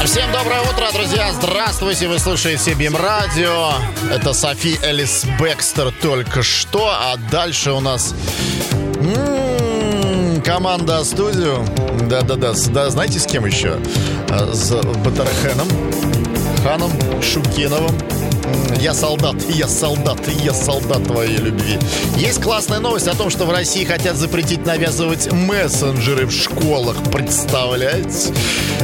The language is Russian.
Всем доброе утро, друзья! Здравствуйте! Вы слушаете БИМ-радио. Это Софи Элис Бекстер только что. А дальше у нас команда студию. Да, знаете, с кем еще? С Батарханом, Ханом Шукиновым. Я солдат твоей любви. Есть классная новость о том, что в России хотят запретить навязывать мессенджеры в школах. Представляете?